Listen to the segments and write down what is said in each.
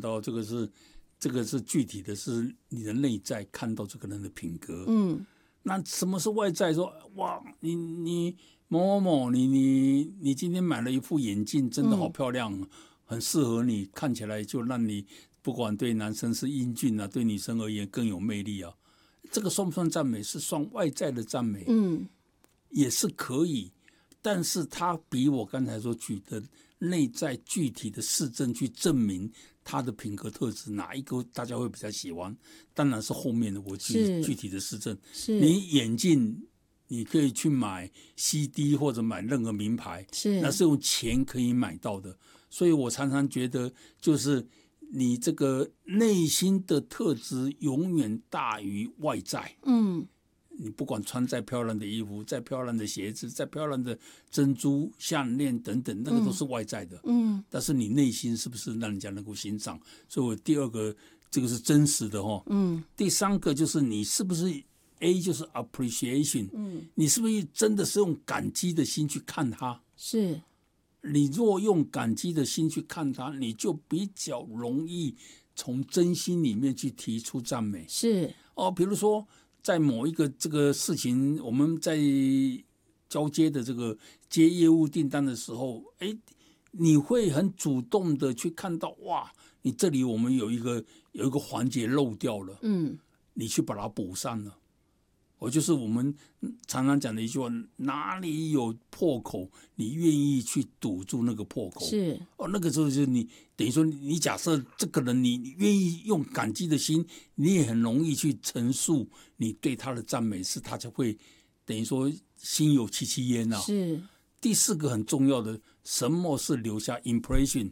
到这个是具体的，是你的内在看到这个人的品格。那什么是外在？说哇，你某某某，你今天买了一副眼镜，真的好漂亮，很适合你，看起来就让你不管对男生是英俊啊，对女生而言更有魅力啊。这个算不算赞美？是算外在的赞美，也是可以，但是它比我刚才所举的内在具体的事证去证明他的品格特质哪一个大家会比较喜欢，当然是后面的我具体的事证。你眼镜你可以去买 CD 或者买任何名牌，那是用钱可以买到的。所以我常常觉得，就是你这个内心的特质永远大于外在。你不管穿再漂亮的衣服，再漂亮的鞋子，再漂亮的珍珠项链等等，那个都是外在的。但是你内心是不是让人家能够欣赏？所以我第二个，这个是真实的哈。第三个就是你是不是 A 就是 appreciation。你是不是真的是用感激的心去看它？是。你若用感激的心去看它，你就比较容易从真心里面去提出赞美。是。比如说。在某一个这个事情，我们在交接的这个接业务订单的时候，你会很主动的去看到，哇，你这里我们有一个环节漏掉了，你去把它补上了。就是我们常常讲的一句话，哪里有破口，你愿意去堵住那个破口。是。那个时候就是你等于说，你假设这个人，你愿意用感激的心，你也很容易去陈述你对他的赞美，是他才会等于说心有戚戚焉啊。是。第四个很重要的，什么是留下 impression？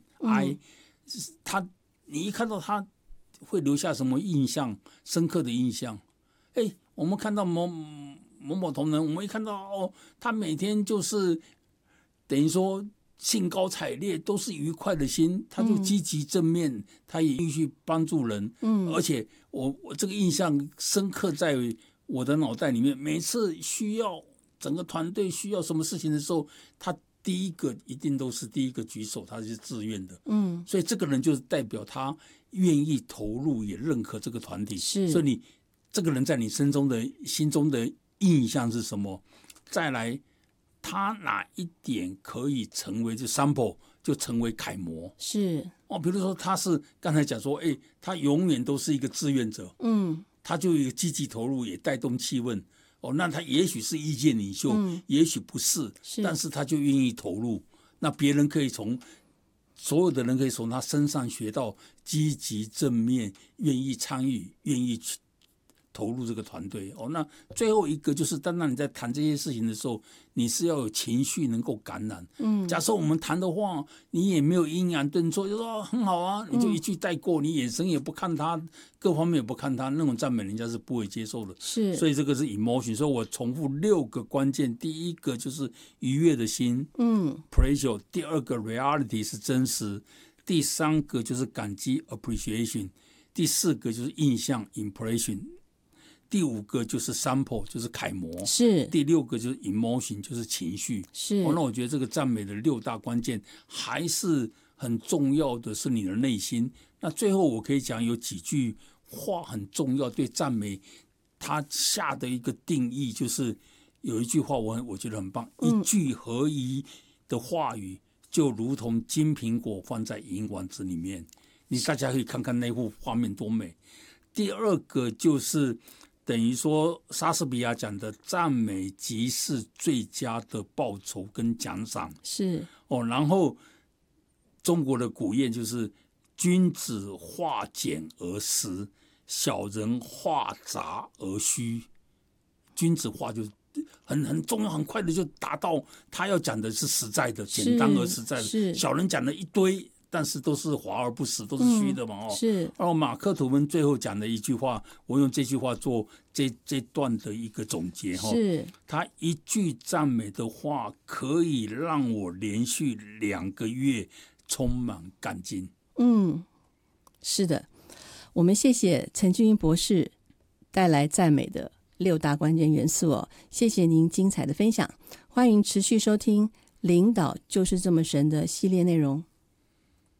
你一看到他会留下什么印象，深刻的印象？我们看到某某同仁，我们一看到他每天就是等于说兴高采烈，都是愉快的心，他就积极正面，他也愿意去帮助人。而且我这个印象深刻在我的脑袋里面，每次需要整个团队需要什么事情的时候，他第一个一定都是第一个举手，他是自愿的。所以这个人就是代表他愿意投入，也认可这个团体。是。所以你这个人在你心中的印象是什么？再来，他哪一点可以成为就 sample， 就成为楷模？是。比如说他是刚才讲说，他永远都是一个志愿者，他就一个积极投入，也带动气氛。那他也许是意见领袖，也许不是，但是他就愿意投入。那别人可以所有的人可以从他身上学到积极正面，愿意参与，愿意去投入这个团队。那最后一个就是，当然你在谈这些事情的时候，你是要有情绪能够感染。假设我们谈的话，你也没有阴阳顿挫，就说很好啊，你就一句带过，你眼神也不看他，各方面也不看他，那种赞美人家是不会接受的。是。所以这个是 emotion。所以我重复6个关键，第一个就是愉悦的心，pleasure；第二个 reality 是真实；第三个就是感激 appreciation；第四个就是印象 impression。第5个就是 sample， 就是楷模。是。第6个就是 emotion， 就是情绪。是。那我觉得这个赞美的6大关键还是很重要的，是你的内心。那最后我可以讲有几句话很重要，对赞美它下的一个定义，就是有一句话我觉得很棒，一句合宜的话语就如同金苹果放在银碗子里面。大家可以看看那幅画面多美。第2个就是等于说莎士比亚讲的赞美即是最佳的报酬跟奖赏。是。然后中国的古谚就是君子化简而实，小人化杂而虚。君子化就很重要，很快的就达到他要讲的是实在的，简单而实在的。小人讲了一堆，但是都是华而不实，都是虚的嘛。是。然后马克吐温最后讲的一句话，我用这句话做这段的一个总结。是。他一句赞美的话可以让我连续2个月充满干劲。 是的，我们谢谢陈俊英博士带来赞美的6大关键元素。谢谢您精彩的分享，欢迎持续收听领导就是这么神的系列内容。